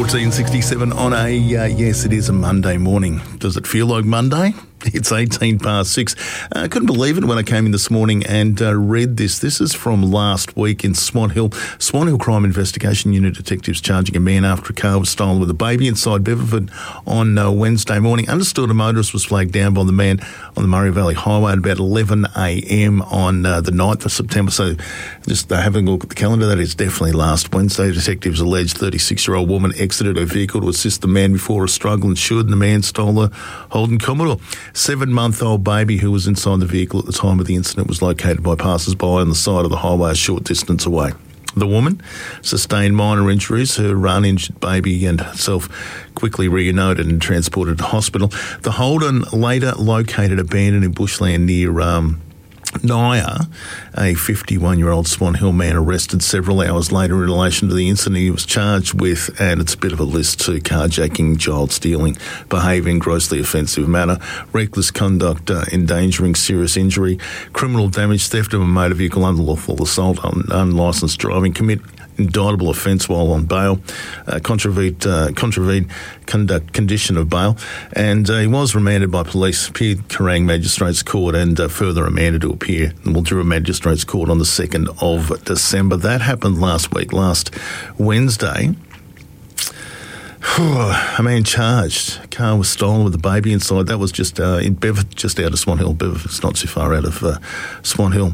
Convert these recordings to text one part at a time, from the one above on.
14:67 on a, yes, it is a Monday morning. Does it feel like Monday? It's 18 past 6. I couldn't believe it when I came in this morning and read this. This is from last week in Swan Hill. Swan Hill Crime Investigation Unit detectives charging a man after a car was stolen with a baby inside Beverford on Wednesday morning. Understood a motorist was flagged down by the man on the Murray Valley Highway at about 11 a.m. on the 9th of September. So just having a look at the calendar, that is definitely last Wednesday. Detectives alleged 36-year-old woman exited her vehicle to assist the man before a struggle ensued and the man stole a Holden Commodore. 7-month-old baby who was inside the vehicle at the time of the incident was located by passers-by on the side of the highway a short distance away. The woman sustained minor injuries. Her uninjured baby and herself quickly reunited and transported to hospital. The Holden later located abandoned in bushland near Naya. A 51-year-old Swan Hill man arrested several hours later in relation to the incident. He was charged with, and it's a bit of a list too, carjacking, child stealing, behaving grossly offensive manner, reckless conduct, endangering serious injury, criminal damage, theft of a motor vehicle, unlawful assault, unlicensed driving, commit indictable offence while on bail, contravene condition of bail, and he was remanded by police, appeared Kerrang Magistrates Court and further remanded to appear in Mildura Magistrates Court on the 2nd of December. That happened last week, last Wednesday. A man charged. A car was stolen with a baby inside. That was just in Beverford, just out of Swan Hill. Beverford's not too far out of Swan Hill.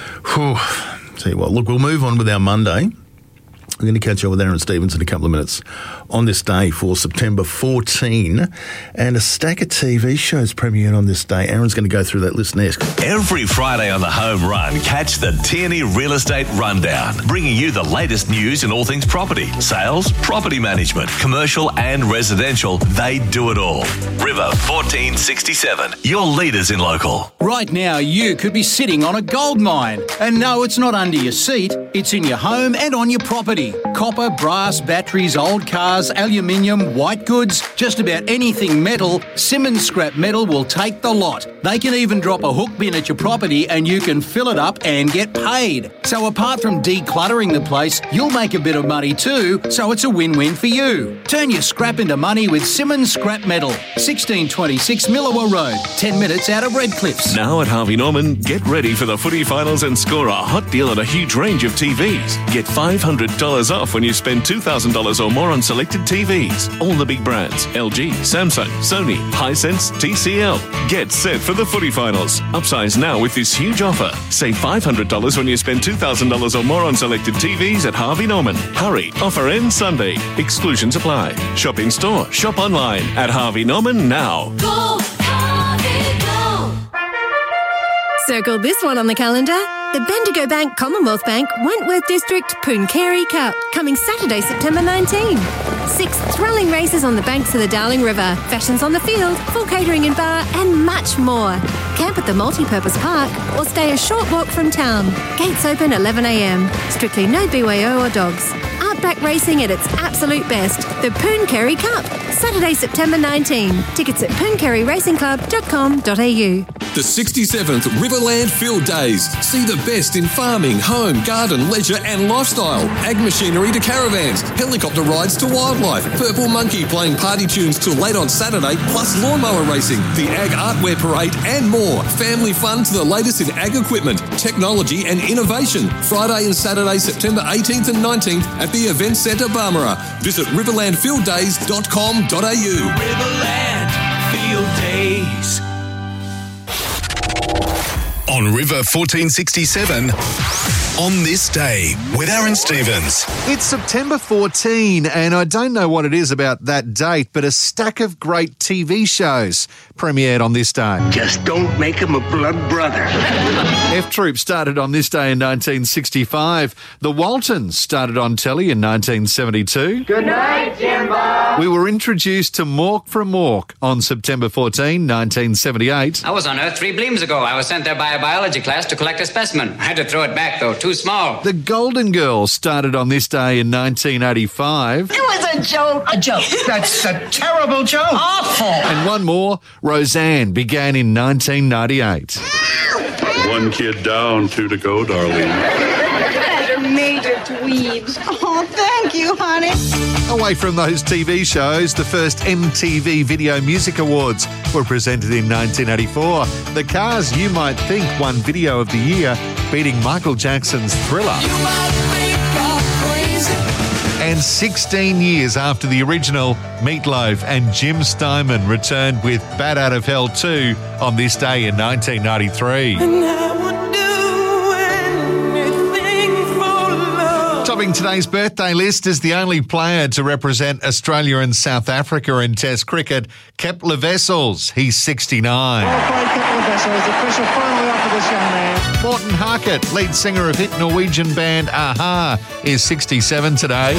Tell you what, look, we'll move on with our Monday. We're going to catch up with Aaron Stevens in a couple of minutes on this day for September 14, and a stack of TV shows premiered on this day. Aaron's going to go through that list next. Every Friday on the Home Run, catch the Tierney Real Estate Rundown, bringing you the latest news in all things property, sales, property management, commercial and residential. They do it all. River 1467, your leaders in local. Right now, you could be sitting on a gold mine. And no, it's not under your seat. It's in your home and on your property. Copper, brass, batteries, old cars, aluminium, white goods, just about anything metal, Simmons Scrap Metal will take the lot. They can even drop a hook bin at your property and you can fill it up and get paid. So apart from decluttering the place, you'll make a bit of money too, so it's a win-win for you. Turn your scrap into money with Simmons Scrap Metal, 1626 Millawa Road, 10 minutes out of Redcliffs. Now at Harvey Norman, get ready for the footy finals and score a hot deal on a huge range of TVs. Get $500 off when you spend $2,000 or more on selected TVs. All the big brands, LG, Samsung, Sony, Hisense, TCL. Get set for the footy finals. Upsize now with this huge offer. Save $500 when you spend $2,000 or more on selected TVs at Harvey Norman. Hurry, offer ends Sunday. Exclusions apply. Shop in store, shop online at Harvey Norman now. Go, Harvey, go! Circle this one on the calendar. The Bendigo Bank Commonwealth Bank Wentworth District Pooncarie Cup, coming Saturday, September 19. 6 thrilling races on the banks of the Darling River, fashions on the field, full catering and bar, and much more. Camp at the multi-purpose park or stay a short walk from town. Gates open 11 a.m. Strictly no BYO or dogs. Outback racing at its absolute best. The Pooncarie Cup, Saturday, September 19. Tickets at pooncarieracingclub.com.au. The 67th Riverland Field Days. See the best in farming, home, garden, leisure and lifestyle. Ag machinery to caravans, helicopter rides to wildlife, Purple Monkey playing party tunes till late on Saturday, plus lawnmower racing, the Ag Artwear Parade and more. Family fun to the latest in ag equipment, technology and innovation. Friday and Saturday, September 18th and 19th at the Event Centre Barmera. Visit riverlandfielddays.com.au. Riverland Field Days. On River 1467, on this day with Aaron Stevens. It's September 14, and I don't know what it is about that date, but a stack of great TV shows premiered on this day. Just don't make him a blood brother. F Troop started on this day in 1965. The Waltons started on telly in 1972. Good night, Jimbo. We were introduced to Mork from Mork on September 14, 1978. I was on Earth 3 bleams ago. I was sent there by a biology class to collect a specimen. I had to throw it back, though. Too small. The Golden Girls started on this day in 1985. It was a joke. A joke. That's a terrible joke. Awful. And one more, Roseanne, began in 1998. One kid down, 2 to go, darling. Major dweebs. Oh, thank you, honey. Away from those TV shows, the first MTV Video Music Awards were presented in 1984. The Cars, You Might Think, won Video of the Year, beating Michael Jackson's Thriller. And 16 years after the original, Meatloaf and Jim Steinman returned with Bat Out of Hell 2 on this day in 1993. Topping today's birthday list is the only player to represent Australia and South Africa in Test cricket, Kepler Wessels. He's 69. Well played, Kepler Wessels. The pressure finally off of this young man. Morten Harket, lead singer of hit Norwegian band Aha, is 67 today.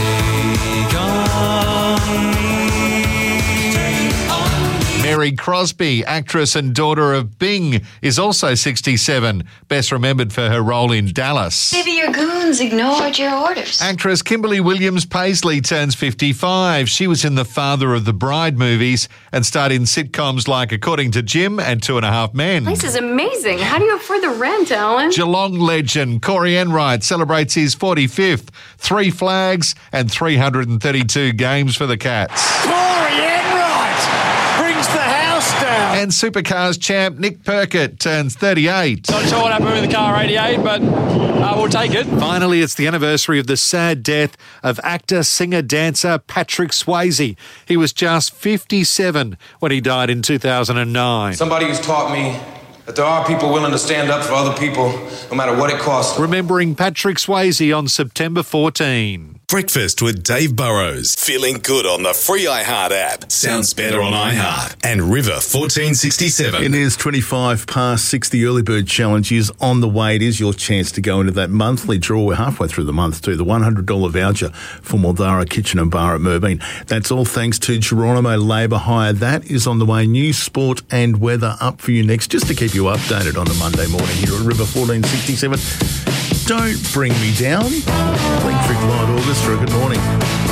Mary Crosby, actress and daughter of Bing, is also 67, best remembered for her role in Dallas. Maybe your goons ignored your orders. Actress Kimberly Williams Paisley turns 55. She was in the Father of the Bride movies and starred in sitcoms like According to Jim and 2.5 Men. This is amazing. How do you afford the rent, Alan? Geelong legend Corey Enright celebrates his 45th, 3 flags and 332 games for the Cats. Corey Enright brings the house down. And Supercars champ Nick Perkett turns 38. Not sure what happened with the car 88, but we'll take it. Finally, it's the anniversary of the sad death of actor, singer, dancer Patrick Swayze. He was just 57 when he died in 2009. Somebody who's taught me that there are people willing to stand up for other people, no matter what it costs. Remembering Patrick Swayze on September 14. Breakfast with Dave Burrows. Feeling good on the free iHeart app. Sounds better on iHeart. And River 1467. It is 25 past 6. The Early Bird Challenge is on the way. It is your chance to go into that monthly draw. We're halfway through the month too. The $100 voucher for Maldara Kitchen and Bar at Merbein. That's all thanks to Geronimo Labour Hire. That is on the way. News, sport and weather up for you next, just to keep you updated on a Monday morning here at River 1467. Don't bring me down. Electric Light Orchestra, good morning.